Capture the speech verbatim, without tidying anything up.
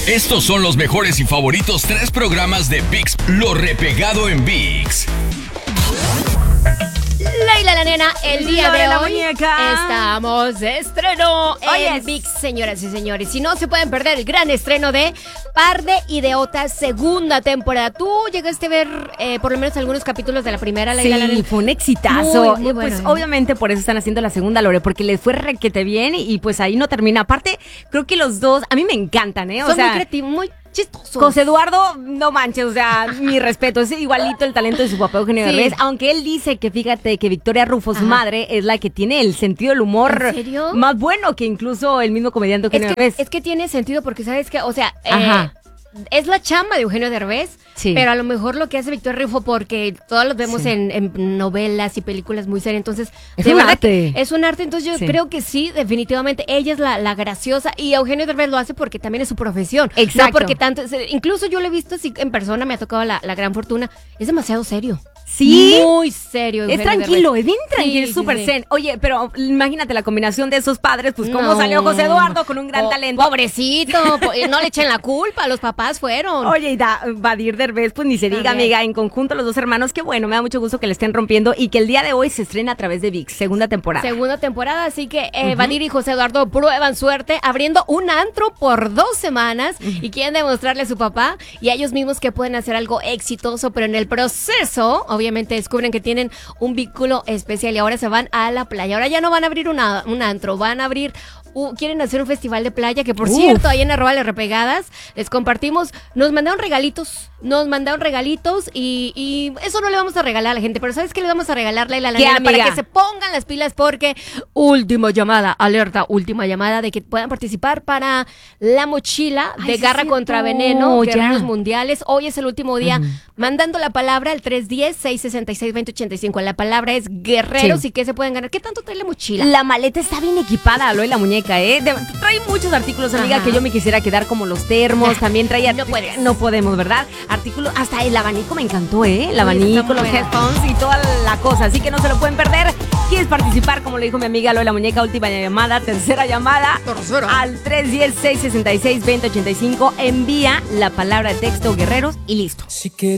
Estos son los mejores y favoritos tres programas de ViX, lo repegado en ViX. Leila la nena, el día de la hoy muñeca. estamos de estreno Oye, en ViX, señoras y señores. Si no se pueden perder el gran estreno de Par de Idiotas, segunda temporada. Tú llegaste a ver eh, por lo menos algunos capítulos de la primera, Leila la Sí, nena. fue un exitazo. Muy, muy bueno, Pues ¿eh? obviamente por eso están haciendo la segunda, Lore, porque les fue requete bien y pues ahí no termina. Aparte, creo que los dos, a mí me encantan, ¿eh? O Son sea, muy creativos, muy chistosos. José Eduardo, no manches, o sea, mi respeto, es igualito el talento de su papá Eugenio Sí. Derbez, aunque él dice que fíjate que Victoria Rufo, su Ajá. madre, es la que tiene el sentido del humor ¿En serio? más bueno que incluso el mismo comediante Es Eugenio que, Derbez. es que tiene sentido porque, ¿sabes qué? O sea, eh, Ajá. es la chamba de Eugenio Derbez, Sí. pero a lo mejor lo que hace Victoria Rufo, porque todos los vemos Sí. en, en novelas y películas muy serias, entonces Es de un verdad arte. que es un arte, entonces yo Sí. creo que sí, definitivamente ella es la, la graciosa y Eugenio Derbez lo hace porque también es su profesión. Exacto. No porque tanto, incluso yo lo he visto así en persona, me ha tocado la, la gran fortuna, es demasiado serio. Sí. Muy serio. Es Eugenio tranquilo, Derbez. es bien tranquilo, Sí, es sí, súper sí. zen. Oye, pero imagínate la combinación de esos padres, pues cómo No. salió José Eduardo con un gran Po- talento. Pobrecito, po- no le echen la culpa, los papás fueron. Oye, y da, Badir Derbez, pues ni se diga, También. amiga, en conjunto los dos hermanos, qué bueno, me da mucho gusto que le estén rompiendo y que el día de hoy se estrena a través de ViX, segunda temporada. Segunda temporada, así que eh, Badir y José Eduardo prueban suerte abriendo un antro por dos semanas y quieren demostrarle a su papá y a ellos mismos que pueden hacer algo exitoso, pero en el proceso, obviamente descubren que tienen un vínculo especial y ahora se van a la playa. Ahora ya no van a abrir una, un antro, van a abrir... Uh, quieren hacer un festival de playa que por Uf. cierto ahí en arroba les repegadas les compartimos, nos mandaron regalitos, nos mandaron regalitos y, y eso no le vamos a regalar a la gente, pero ¿sabes qué le vamos a regalarle a la ¿Qué, nena? Para amiga? que se pongan las pilas porque última llamada, alerta, última llamada de que puedan participar para la mochila Ay, de sí, Garra cierto. contra Veneno, Ya. Guerreros Mundiales. Hoy es el último día mandando la palabra al tres uno cero, seis seis seis, dos cero ocho cinco. La palabra es guerreros Sí. y que se pueden ganar. ¿Qué tanto trae la mochila? La maleta está bien equipada, lo de la muñeca, ¿eh? De- trae muchos artículos, amiga, Ajá. que yo me quisiera quedar como los termos, también trae... No arti- puedes. No podemos, ¿verdad? Artículos, hasta el abanico me encantó, ¿eh? El Uy, abanico, está los muy bueno. headphones y toda la cosa, así que no se lo pueden perder. ¿Quieres participar? Como le dijo mi amiga, lo de la muñeca, última llamada, tercera llamada. Tercera. Al tres uno cero, seis seis seis, dos cero ocho cinco, envía la palabra de texto guerreros y listo. Si quería